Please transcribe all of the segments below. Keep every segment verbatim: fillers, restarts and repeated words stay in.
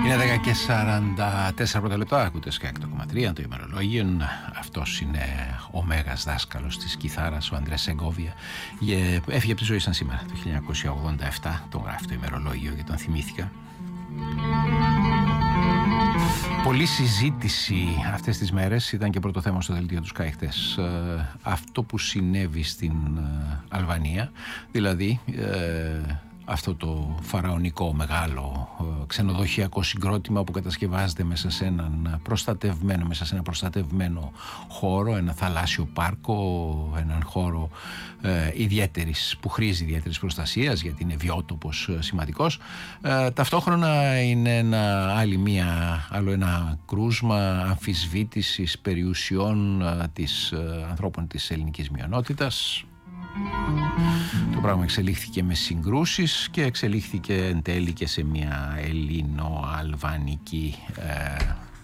Είναι δέκα και σαράντα τέσσερα πρώτα λεπτά, ακούτε Sky εκατό κόμμα τρία, το ημερολόγιο. Αυτός είναι ο μέγας δάσκαλος της κιθάρας, ο Ανδρέας Σεγκόβια. Έφυγε από τη ζωή σαν σήμερα, το χίλια εννιακόσια ογδόντα επτά, τον γράφει το ημερολόγιο και τον θυμήθηκα. Πολλή συζήτηση αυτές τις μέρες, ήταν και πρώτο θέμα στο δελτίο του Sky χτες, αυτό που συνέβη στην Αλβανία, δηλαδή ε, αυτό το φαραωνικό μεγάλο ε, ξενοδοχειακό συγκρότημα που κατασκευάζεται μέσα σε έναν προστατευμένο, μέσα σε ένα προστατευμένο χώρο, ένα θαλάσσιο πάρκο, έναν χώρο ε, ιδιαίτερης, που χρήζει ιδιαίτερης προστασίας γιατί είναι βιότοπος ε, σημαντικός. Ε, ταυτόχρονα είναι ένα, άλλη μία, άλλο ένα κρούσμα αμφισβήτησης περιουσιών ε, της, ε, ανθρώπων της ελληνικής μειονότητας. Το πράγμα εξελίχθηκε με συγκρούσεις και εξελίχθηκε εν τέλει και σε μια ελληνο-αλβανική ε,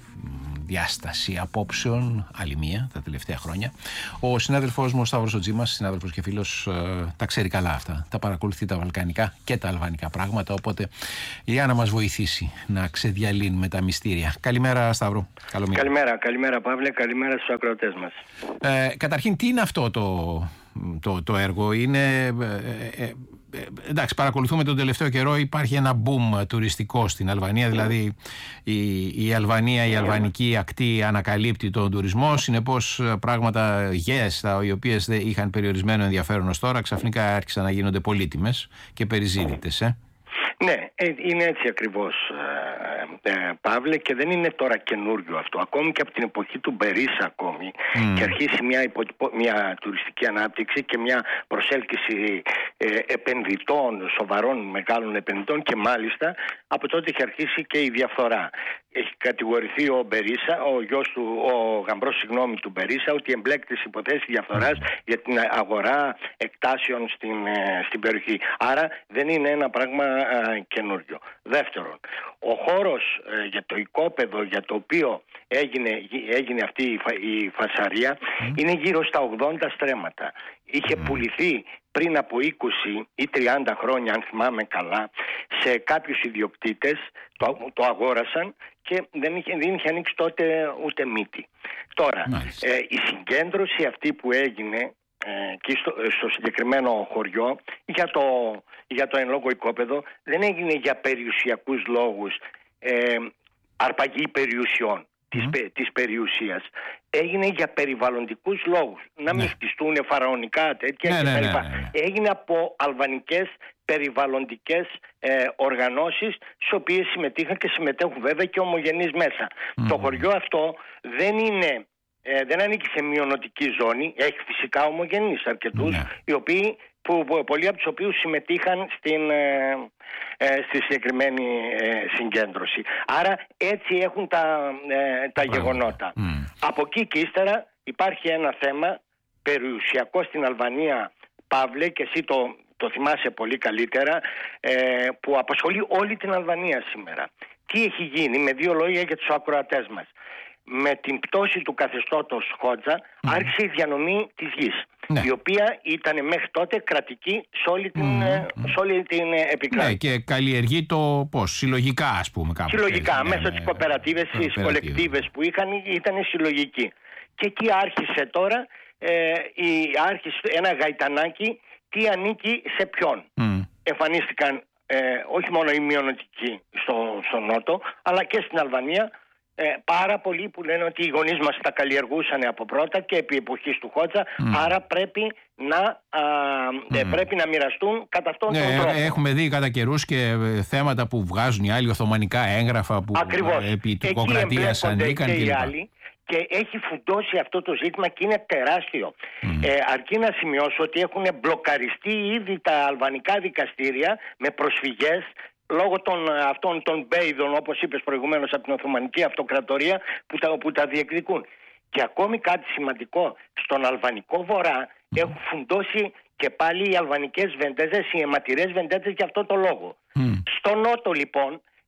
διάσταση απόψεων, άλλη μία, τα τελευταία χρόνια. Ο συνάδελφός μου, ο Σταύρος ο Τζίμας, συνάδελφος και φίλος, ε, τα ξέρει καλά αυτά. Τα παρακολουθεί τα βαλκανικά και τα αλβανικά πράγματα, οπότε για να μας βοηθήσει να ξεδιαλύνουμε τα μυστήρια. Καλημέρα, Σταύρο. Καλό μήνα. Καλημέρα, καλημέρα Παύλε, καλημέρα στους ακροατές μας. Ε, καταρχήν, τι είναι αυτό το... Το, το έργο είναι, ε, ε, ε, εντάξει, παρακολουθούμε τον τελευταίο καιρό, υπάρχει ένα boom τουριστικό στην Αλβανία, δηλαδή η, η Αλβανία, η αλβανική ακτή ανακαλύπτει τον τουρισμό, συνεπώς πράγματα γέες, οι οποίες δεν είχαν περιορισμένο ενδιαφέρον ως τώρα, ξαφνικά άρχισαν να γίνονται πολύτιμες και περιζήτητες. Ε. Ναι, είναι έτσι ακριβώς, ε, ε, Παύλε, και δεν είναι τώρα καινούριο αυτό. Ακόμη και από την εποχή του Μπερίσα ακόμη mm. και αρχίσει μια, υποτυπω, μια τουριστική ανάπτυξη και μια προσέλκυση ε, επενδυτών, σοβαρών μεγάλων επενδυτών, και μάλιστα από τότε έχει αρχίσει και η διαφθορά. Έχει κατηγορηθεί ο Μπερίσα, ο γιος του, ο γαμπρός συγγνώμη του Μπερίσα, ότι εμπλέκεται σε υποθέσεις διαφθοράς mm. για την αγορά εκτάσεων στην, ε, στην περιοχή. Άρα δεν είναι ένα πράγμα ε, καινούριο. Δεύτερον, ο χώρος ε, για το οικόπεδο για το οποίο έγινε, έγινε αυτή η, φα, η φασαρία mm. είναι γύρω στα ογδόντα στρέμματα. Είχε mm. πουληθεί πριν από είκοσι ή τριάντα χρόνια, αν θυμάμαι καλά, σε κάποιους ιδιοκτήτες, το, το αγόρασαν και δεν είχε, δεν είχε ανοίξει τότε ούτε μύτη. Τώρα, ε, η συγκέντρωση αυτή που έγινε ε, και στο, στο συγκεκριμένο χωριό για το, για το εν λόγω οικόπεδο δεν έγινε για περιουσιακούς λόγους, ε, αρπαγή περιουσιών. Της, mm. της περιουσίας. Έγινε για περιβαλλοντικούς λόγους. Να μην χτιστούν ναι. φαραωνικά τέτοια ναι, κτλ. Ναι, ναι, ναι. Έγινε από αλβανικές περιβαλλοντικές ε, οργανώσεις, στις οποίες συμμετείχαν και συμμετέχουν βέβαια και ομογενείς μέσα. Mm. Το χωριό αυτό δεν είναι, ε, δεν ανήκει σε μειονοτική ζώνη. Έχει φυσικά ομογενείς αρκετούς, mm. οι οποίοι, που, που, πολλοί από τους οποίους συμμετείχαν στην, ε, ε, στη συγκεκριμένη ε, συγκέντρωση. Άρα έτσι έχουν τα, ε, τα γεγονότα. Mm. Από εκεί και ύστερα υπάρχει ένα θέμα περιουσιακό στην Αλβανία, Παύλε, και εσύ το, το θυμάσαι πολύ καλύτερα, ε, που απασχολεί όλη την Αλβανία σήμερα. Τι έχει γίνει, με δύο λόγια για τους ακροατές μας. Με την πτώση του καθεστώτος Χότζα mm. άρχισε η διανομή της γης, ναι. η οποία ήταν μέχρι τότε κρατική σε όλη την, mm. σε όλη την επικράτεια. Ναι, και καλλιεργεί το πώς, συλλογικά ας πούμε κάπου. Συλλογικά, ναι, μέσα ναι, στις κοπερατίβες, στις κολεκτίβες που είχαν, ήταν συλλογική. Και εκεί άρχισε τώρα, ε, η, άρχισε ένα γαϊτανάκι, τι ανήκει σε ποιον. Mm. Εμφανίστηκαν ε, όχι μόνο οι μειονοτικοί στο, στο νότο, αλλά και στην Αλβανία, Ε, πάρα πολλοί που λένε ότι οι γονείς μας τα καλλιεργούσαν από πρώτα και επί εποχής του Χότζα, mm. άρα πρέπει να, α, mm. ε, πρέπει να μοιραστούν κατά αυτόν τον ναι, τρόπο. Έχουμε δει κατά καιρούς και ε, θέματα που βγάζουν οι άλλοι, οθωμανικά έγγραφα που Ακριβώς. Ε, επί τουρκοκρατίας ανήκαν και κλπ. Οι άλλοι, και έχει φουντώσει αυτό το ζήτημα και είναι τεράστιο. Mm. Ε, αρκεί να σημειώσω ότι έχουν μπλοκαριστεί ήδη τα αλβανικά δικαστήρια με προσφυγές λόγω των αυτών των μπέιδων, όπως είπες προηγουμένως, από την Οθωμανική Αυτοκρατορία που τα, που τα διεκδικούν. Και ακόμη κάτι σημαντικό, στον αλβανικό βορρά mm. έχουν φουντώσει και πάλι οι αλβανικές βεντέζες, οι αιματηρές βεντέτες για αυτό το λόγο. Mm. Στο νότο λοιπόν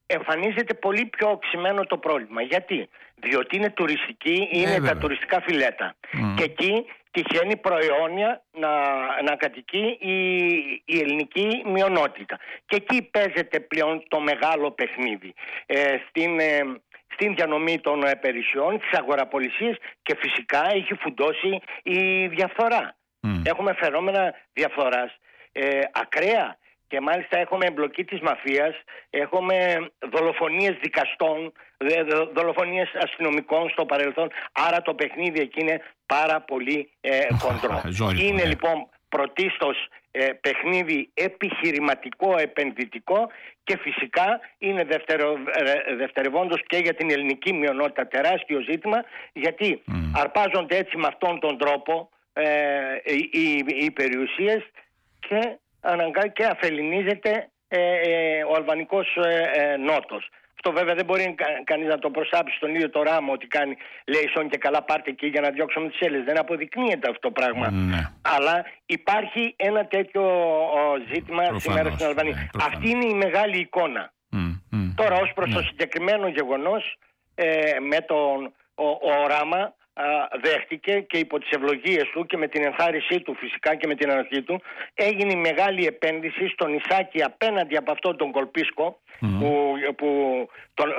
εμφανίζεται πολύ πιο οξυμένο το πρόβλημα. Γιατί? Διότι είναι τουριστική, είναι ε, τα τουριστικά φιλέτα. Mm. Και εκεί τυχαίνει προαιώνια να, να κατοικεί η, η ελληνική μειονότητα. Και εκεί παίζεται πλέον το μεγάλο παιχνίδι. Ε, στην, ε, στην διανομή των ε, περιουσιών, της αγοραπολισίας, και φυσικά έχει φουντώσει η διαφθορά. Mm. Έχουμε φαινόμενα διαφθοράς ε, ακραία. Και μάλιστα έχουμε εμπλοκή της μαφίας, έχουμε δολοφονίες δικαστών, δολοφονίες αστυνομικών στο παρελθόν. Άρα το παιχνίδι εκεί είναι πάρα πολύ ε, χοντρό. Είναι ναι. λοιπόν πρωτίστως ε, παιχνίδι επιχειρηματικό, επενδυτικό, και φυσικά είναι δευτερο, ε, δευτερευόντως και για την ελληνική μειονότητα τεράστιο ζήτημα, γιατί mm. αρπάζονται έτσι με αυτόν τον τρόπο ε, οι, οι, οι περιουσίες και αναγκάζει και αφεληνίζεται ε, ε, ο αλβανικός ε, ε, νότος. Αυτό βέβαια δεν μπορεί κα, κανείς να το προστάψει στον ίδιο το Ράμα, ότι κάνει, λέει σόν και καλά πάρτε εκεί για να διώξουμε τις Έλληνες. Δεν αποδεικνύεται αυτό το πράγμα. Mm. Αλλά υπάρχει ένα τέτοιο ο, ζήτημα προφανώς, σήμερα στην Αλβανία. Ναι, αυτή είναι η μεγάλη εικόνα. Mm. Mm. Τώρα ως προς mm. το συγκεκριμένο γεγονός, ε, με τον ο, ο Ράμα δέχτηκε, και υπό τις ευλογίες του και με την ενθάρρυνσή του φυσικά και με την ανοχή του, έγινε η μεγάλη επένδυση στο νησάκι απέναντι από αυτόν τον Κολπίσκο, mm. που, που, τον,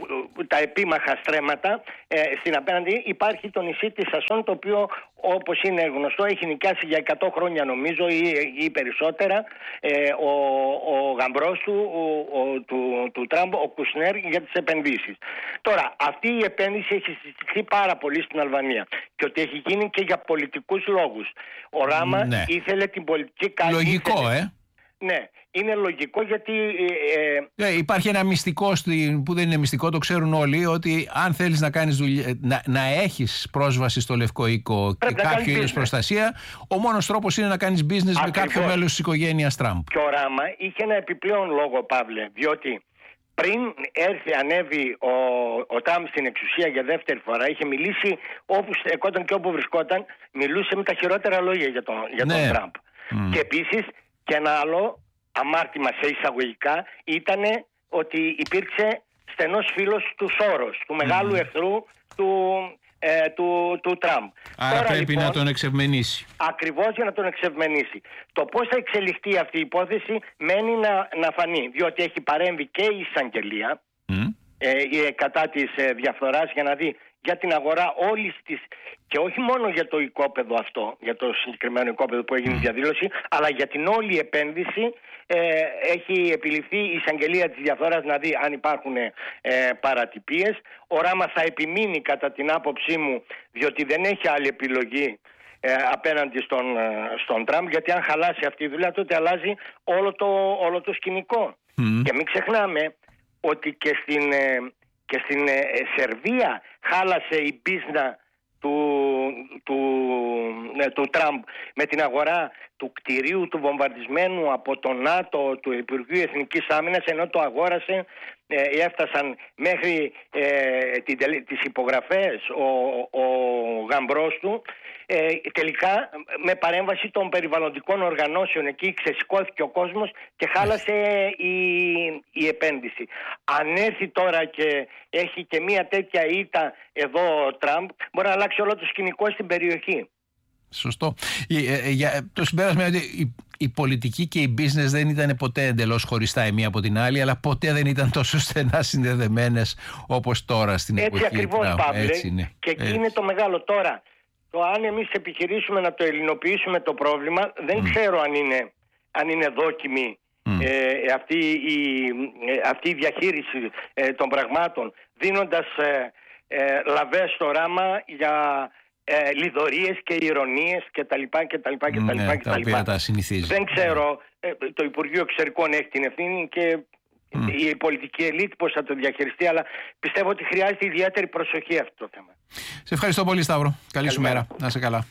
τα επίμαχα στρέμματα, ε, στην απέναντι υπάρχει το νησί της Ασσόν, το οποίο όπως είναι γνωστό έχει νοικιάσει για εκατό χρόνια νομίζω ή, ή περισσότερα ε, ο, ο γαμπρός του, ο, ο, του, του Τραμπ, ο Κουσνέρ, για τις επενδύσεις. Τώρα αυτή η επένδυση έχει συζητηθεί πάρα πολύ στην Αλβανία, και ότι έχει γίνει και για πολιτικούς λόγους. Ο Ράμα ναι. ήθελε την πολιτική κάλυψη. Λογικό, ήθελε... ε. Ναι, είναι λογικό, γιατί ε, ε, υπάρχει ένα μυστικό που δεν είναι μυστικό, το ξέρουν όλοι, ότι αν θέλεις να κάνεις δουλειά, να, να έχεις πρόσβαση στο Λευκό Οίκο και κάποιο είδους προστασία, ο μόνος τρόπος είναι να κάνεις business Ακριβώς. με κάποιο μέλος της οικογένειας Τραμπ. Και ο Ράμα είχε ένα επιπλέον λόγο, Παύλε, διότι πριν έρθει, ανέβει ο, ο Τραμπ στην εξουσία για δεύτερη φορά, είχε μιλήσει όπου στεκόταν και όπου βρισκόταν, μιλούσε με τα χειρότερα λόγια για τον, για τον ναι. Τραμπ. Mm. Και επίσης και ένα άλλο αμάρτημα σε εισαγωγικά ήταν ότι υπήρξε στενός φίλος του Σόρος, του μεγάλου mm. εχθρού του, ε, του, του Τραμπ. Άρα Τώρα, πρέπει λοιπόν, να τον εξευμενήσει. Ακριβώς, για να τον εξευμενήσει. Το πώς θα εξελιχθεί αυτή η υπόθεση μένει να, να φανεί, διότι έχει παρέμβει και η εισαγγελία mm. ε, κατά της ε, διαφθοράς, για να δει για την αγορά όλης της, και όχι μόνο για το οικόπεδο αυτό, για το συγκεκριμένο οικόπεδο που έγινε η διαδήλωση, αλλά για την όλη επένδυση. Ε, έχει επιληφθεί η εισαγγελία της διαφθοράς να δει αν υπάρχουν ε, παρατυπίες. Ο Ράμα θα επιμείνει, κατά την άποψή μου, διότι δεν έχει άλλη επιλογή ε, απέναντι στον, ε, στον Τραμπ, γιατί αν χαλάσει αυτή η δουλειά, τότε αλλάζει όλο το, όλο το σκηνικό. Mm. Και μην ξεχνάμε ότι και στην, ε, και στην ε, Σερβία χάλασε η μπίζνα του, του, ε, του Τραμπ με την αγορά του κτηρίου του βομβαρδισμένου από το ΝΑΤΟ του Υπουργείου Εθνικής Άμυνας, ενώ το αγόρασε, ε, έφτασαν μέχρι ε, την, τις υπογραφές ο, ο γαμπρός του, ε, τελικά με παρέμβαση των περιβαλλοντικών οργανώσεων εκεί ξεσηκώθηκε ο κόσμος και χάλασε η, η επένδυση. Αν έρθει τώρα και έχει και μια τέτοια ήττα εδώ ο Τραμπ, μπορεί να αλλάξει όλο το σκηνικό στην περιοχή. Σωστό. Το συμπέρασμα είναι ότι η, η πολιτική και η business δεν ήταν ποτέ εντελώς χωριστά η μία από την άλλη, αλλά ποτέ δεν ήταν τόσο στενά συνδεδεμένες όπως τώρα στην έτσι εποχή. Έτσι ακριβώς, Παύλε. Έτσι είναι. Και εκεί έτσι. είναι το μεγάλο τώρα. Το αν εμείς επιχειρήσουμε να το ελληνοποιήσουμε το πρόβλημα, δεν mm. ξέρω αν είναι, αν είναι δόκιμη mm. ε, αυτή, η, ε, αυτή η διαχείριση ε, των πραγμάτων, δίνοντας ε, ε, λαβές στο Ράμα για Ε, λιδωρίες και ηρωνίες και τα λοιπά και τα λοιπά και τα λοιπά ναι, και τα, τα λοιπά. Τα συνηθίζει. Δεν ξέρω, ε, το Υπουργείο Εξωτερικών έχει την ευθύνη και mm. η πολιτική ελίτ πώς θα το διαχειριστεί, αλλά πιστεύω ότι χρειάζεται ιδιαίτερη προσοχή αυτό το θέμα. Σε ευχαριστώ πολύ, Σταύρο. Καλή Καλημέρα. σου μέρα. Να είσαι καλά.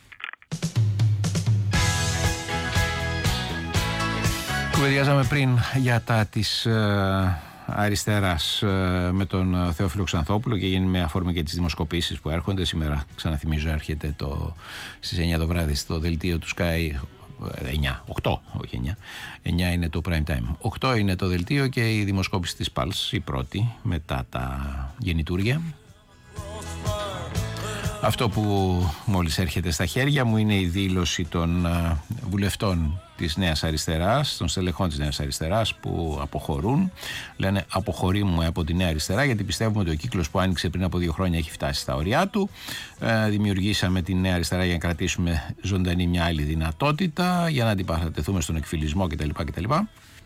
Κουβεντιάζαμε πριν για τα της ε, αριστεράς ε, με τον Θεόφιλο Ξανθόπουλο, και γίνει με αφορμή και τις δημοσκοπήσεις που έρχονται σήμερα. Ξαναθυμίζω, έρχεται το, στις εννιά το βράδυ στο δελτίο του Sky εννιά, οκτώ, όχι εννιά. εννιά είναι το prime time. οκτώ είναι το δελτίο και η δημοσκόπηση της Pulse, η πρώτη μετά τα γεννητούρια. Αυτό που μόλις έρχεται στα χέρια μου είναι η δήλωση των βουλευτών της Νέας Αριστεράς, των στελεχών της Νέας Αριστεράς που αποχωρούν. Λένε αποχωρούμε από τη Νέα Αριστερά γιατί πιστεύουμε ότι ο κύκλος που άνοιξε πριν από δύο χρόνια έχει φτάσει στα ωριά του. Ε, δημιουργήσαμε τη Νέα Αριστερά για να κρατήσουμε ζωντανή μια άλλη δυνατότητα, για να αντιπαρατεθούμε στον εκφυλισμό κτλ. κτλ.